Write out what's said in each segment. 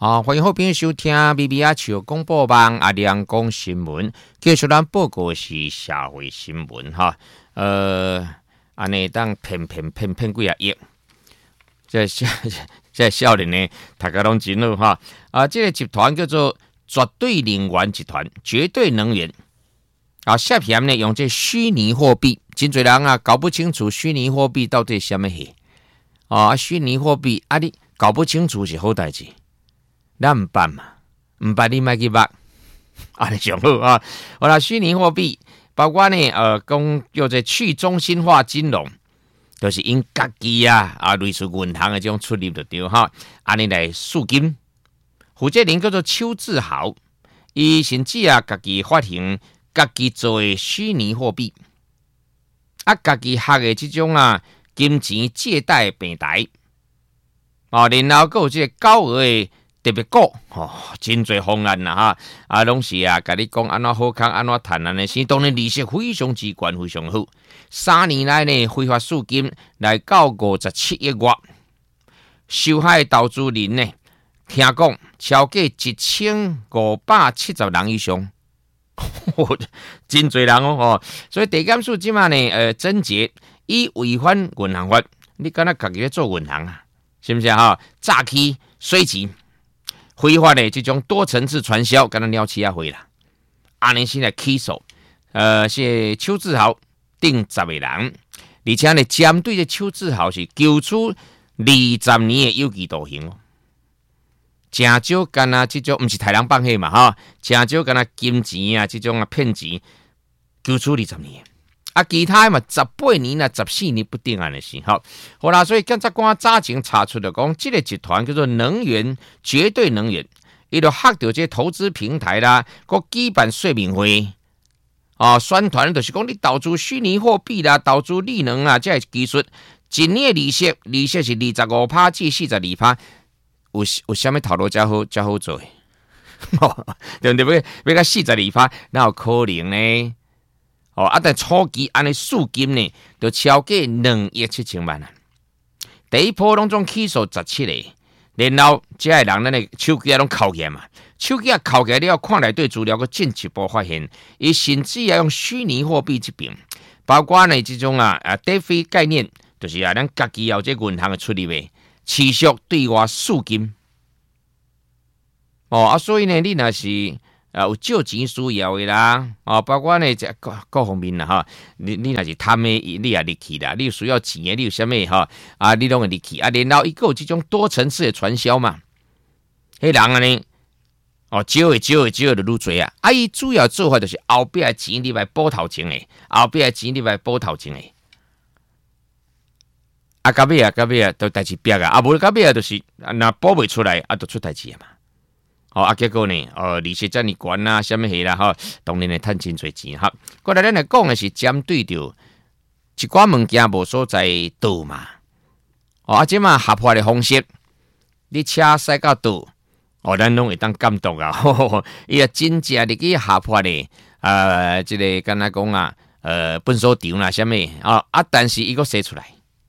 欢迎好朋友收听 BBR 广播网阿亮讲新闻，继续咱报告是社会新闻哈。安尼当骗几啊亿，这少年呢，大家拢知道哈。这个集团叫做绝对能源集团，绝对能源。涉嫌呢用这虚拟货币，真侪人啊搞不清楚虚拟货币到底是什么戏。虚拟货币你搞不清楚是好代志。咱唔办嘛，唔办你莫去捌，你上好啊。好啦，虚拟货币包括呢，讲叫做去中心化金融，就是因家己类似银行的这种出入就对哈。安尼来赎金，负责人叫做邱志豪，伊甚至家己发行家己做的虚拟货币，家己学的这种金钱借贷平台，然后还有这个高额的。特别高真侪方案啦哈，拢是甲你讲安怎好康安怎赚安尼是，当然利息非常之高，非常好。3年来呢，非法赎金来到57亿元，受害投资人呢，听讲超过1570人以上，真侪人哦。所以地检署即马呢，侦结以违反银行法，你敢若家己咧做银行是不是诈欺、洗钱。非法的这种多层次传销，跟他撩起回啦。尼现在起诉，是邱志豪定10个人，而且呢，针对这邱志豪是求处20年的有期徒刑哦。真少干这种，不是豺狼放火嘛真少干金钱这种骗钱，求处20年。其他嘛18年14年不定的事。好啦，所以检察官早前查出的讲，这个集团叫做能源绝对能源，伊就吓到这投资平台啦，个举办说明会，宣传就是讲你投资虚拟货币啦，投资利能这技术，一年利息是25%至42%，有啥物头路才好做？对不对？要42%，哪有可能呢？但初期安尼赎金呢，就超过2亿7千万第一波拢总起诉17个，然后这些人呢，手机拢扣起来嘛，手机扣起来了，看内底资料，佮进一步发现，伊甚至用虚拟货币这边，包括呢这种DeFi 概念，就是咱家己有这银行的出入的，持续对外赎金。所以呢，你若是。有借钱需要的啦，包括呢各方面啦你若是贪的，你也入去啦，你有需要钱的，你有啥物你拢会入去然后伊个有这种多层次的传销嘛，迄人呢少的就愈侪伊主要做法就是后壁的钱你来补头前的，后壁的钱你来补头前的，到尾都代志逼无到尾就是若补袂出来就出代志嘛。结果呢，利息这么高什么嘢啦，当然会赚真侪钱过来咱来讲的是针对着一寡物件无所在倒嘛，即嘛合法的方式，你车驶到倒，咱拢会当感动伊真正入去合法的这个敢若讲分手场啦，什么但是伊个写出来，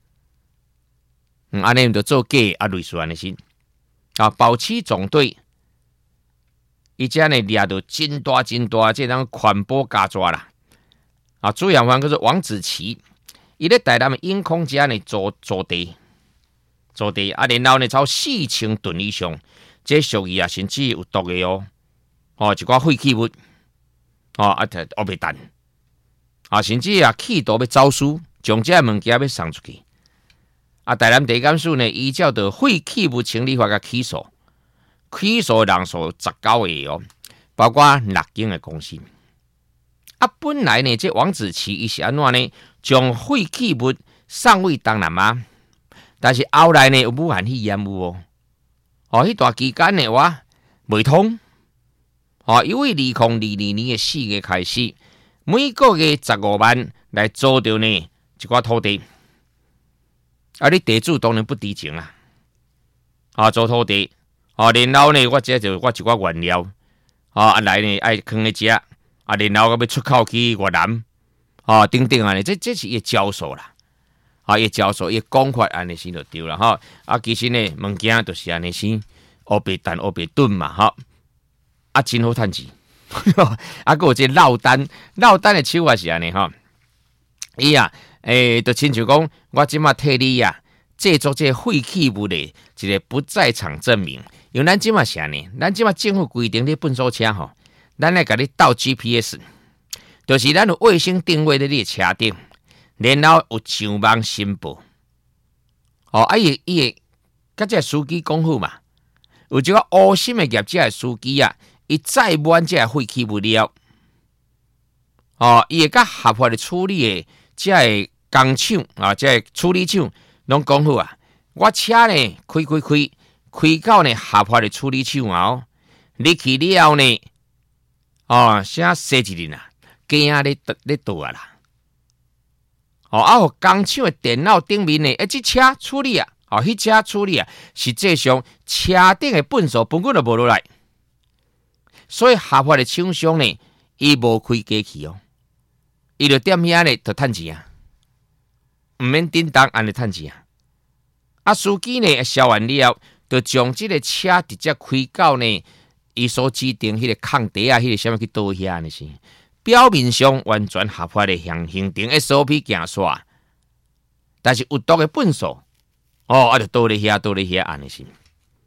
安尼就做假类似安尼先保期总队。伊遮呢掠到真大，这人传播家抓啦！主要方叫做王子琪，伊咧台南的永康遮呢租地，然后呢超4000吨以上，这属于甚至有毒的一寡废弃物，袂弹，甚至企图要走私，将这物件要送出去。台南地检署呢依照着废弃物清理法甲起诉。起诉人数19个包括6间的公司。本来呢，这王子琪伊是安怎呢？将废弃物送回东南亚，但是后来呢有武汉肺炎迄段期间呢未通。因为2022年4月开始，每个月15万来租到呢一寡土地。你地主当然不知情租土地。然后呢，我一寡原料，来呢爱放咧遮，然后要出口去越南，等等安尼，这是伊招数啦，伊招数伊讲法安尼先就对啦其实呢，物件就是安尼先， 乌白蛋、乌白炖嘛，哈，啊，真好趁钱。啊，还有这落单的手法是安尼哈，伊啊，就亲像讲，我即马替你啊，制作这废弃物的一个不在场证明。因为咱即马是安尼，咱即马政府规定你粪扫车吼，咱来甲你倒 GPS， 就是咱有卫星定位在你的车顶，然后有上网申报。哦，啊伊会甲这司机讲好嘛，有一个乌心的业者的司机啊。伊载满这废弃物了，伊会甲合法的处理的这个工厂啊，这个处理厂拢讲好啊。我车呢开到呢合法的处理厂后，你去了呢，写设一人啊，鸡仔咧倒啊啦，互工厂的电脑顶面呢，这车处理啊，迄车处理啊，实际上车顶的粪扫根本就无落来。所以合法的厂商呢，伊无开机器哦，伊就踮遐呢，就趁钱啊，毋免叮当安尼趁钱啊。啊，司机呢销完了，就将这个车直接开到呢，伊所指定迄个空地啊，迄个什么去倒遐呢是，表面上完全合法的行程 SOP 行煞，但是有毒的粪扫，就倒咧遐安尼是。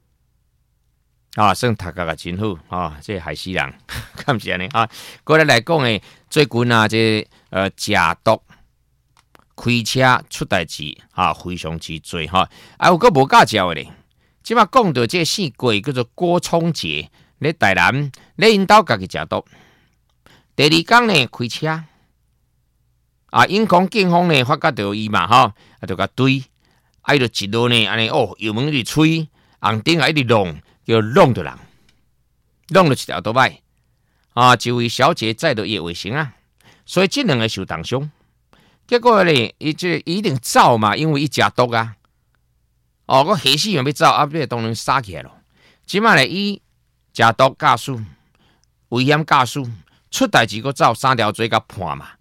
算读个真好这害死人，敢是安尼啊？过来讲诶，最近啊，这食毒开车出代志非常之多哈。有个无驾照的咧，即马讲到这四鬼叫做郭聪杰，咧台南咧因兜家己食毒，第二天呢开车因讲警方呢发觉到伊嘛就甲追，伊就一路呢安尼油门一直吹，红灯一直弄。就弄到人，弄到一条倒摆这位小姐载到伊的卫星啊，所以这两个受重伤。结果呢，伊一定走嘛，因为伊食毒啊。我下死人要走，被当然杀起来了。即摆呢，伊食毒驾驶、危险驾驶，出代志个走3条罪甲判嘛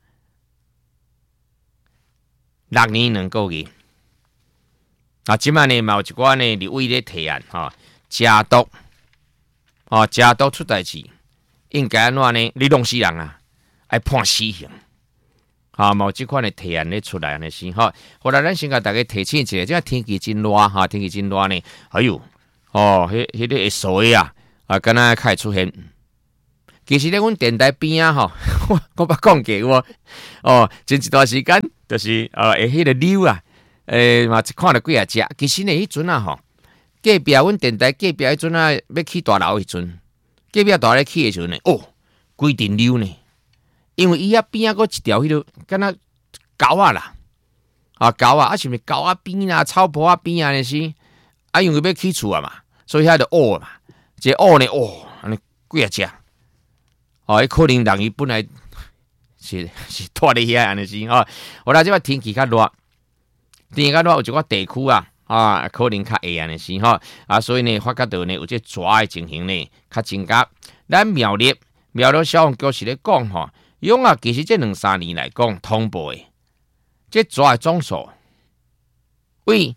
，6年2个月。即摆呢，嘛有一寡呢立委咧提案食毒，食毒出代志，应该安怎呢？你弄死人啊，爱判死刑。冇即款的提案咧出来安尼是后来咱先甲大家提醒一下，即天气真热天气真热呢。哎呦，迄个会水啊，敢若开始出现。其实咧，阮电台边啊，我捌讲过前一段时间就是迄个溜啊，嘛看了几啊只。其实呢，迄阵啊隔壁阮电台隔壁迄阵啊，要起大楼迄阵，隔壁大楼起的时阵呢，规定溜呢，因为伊遐边个一条迄个，敢若沟啊啦，沟啊，是毋是沟啊边啊、草坡啊边啊那是，因为要起厝啊嘛，所以遐就嘛，这呢安尼几啊只，迄可能人伊本来是住咧遐安尼是后来即摆天气较热，有一寡地区可能较会安尼是所以呢，发觉到呢有这抓的情形呢较增加。咱苗栗消防局是咧讲其实这2-3年来讲通报的这抓的总数为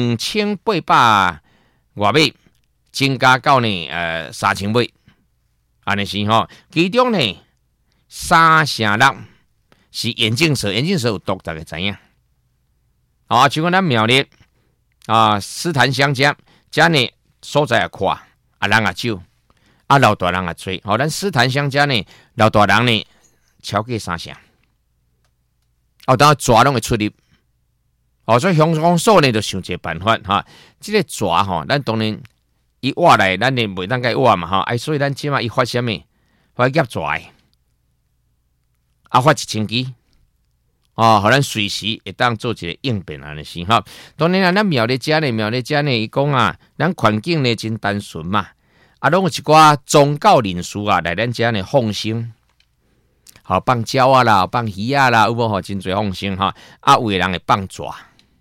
2800外尾增加到呢3000尾，安尼是其中呢3/6是眼镜蛇有毒，大家知影像讲咱苗栗斯坦乡遮呢所在也宽人也少老大人也多咱斯坦乡遮呢老大人呢超过3成当然抓拢会出入所以乡公所呢就想一个办法这个抓咱当然伊挖来咱呢袂当甲伊挖嘛所以咱即马伊发啥物发业抓的发1000支互咱随时会当做一个应变安尼是当然咱苗栗遮呢伊讲咱环境呢真单纯嘛拢有一寡宗教人士来咱遮呢放生放鸟啦放鱼啦有无真侪放生有的人会放蛇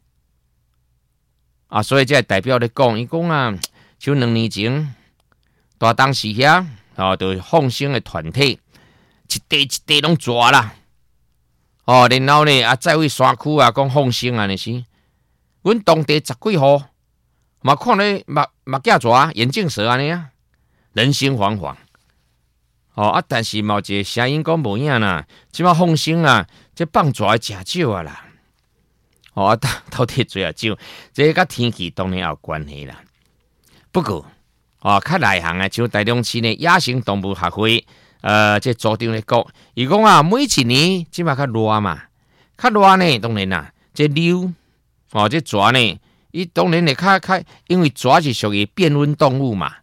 所以这代表咧讲伊讲像2年前大东市遐就放生的团体一地拢蛇啦然后呢再位山区讲放生安尼是阮当地10几户嘛看咧目镜蛇、眼镜蛇安尼啊，人心惶惶。但是嘛，一个声音讲无影啦，即马放生啊，这放蛇诚少啊啦。到底最少，这甲天气当然有关系啦。不过，较内行啊，像台中市呢野生动物学会，这组长咧讲，伊讲啊，每一年即马较热嘛，较热呢，当然啦，这溜，这蛇呢，伊当然会较，因为蛇是属于变温动物嘛，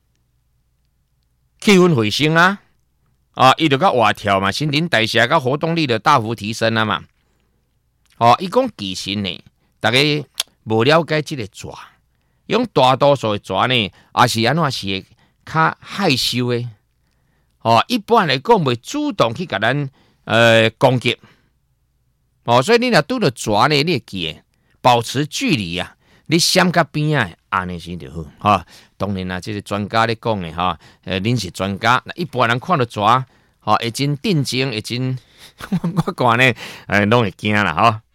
气温回升啊，伊就较活跳嘛，新陈代谢甲活动力就大幅提升啊嘛。伊讲其实呢，大家无了解即个蛇，用大多数的蛇呢，也是安怎是较害羞的。一般来讲，袂主动去甲咱攻击。所以你若拄到蛇呢，你会记保持距离啊，你闪甲边啊，安尼先就好。当然啦，这是专家咧讲的恁是专家，一般人看到蛇，会真定睛，会真我讲呢，拢会惊啦